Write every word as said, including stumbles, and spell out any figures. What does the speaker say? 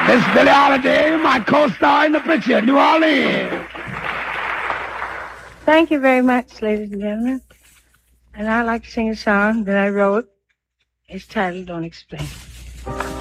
Miss Billie Holiday, my co-star in the picture, New Orleans. Thank you very much, ladies and gentlemen. And I'd like to sing a song that I wrote. It's titled Don't Explain.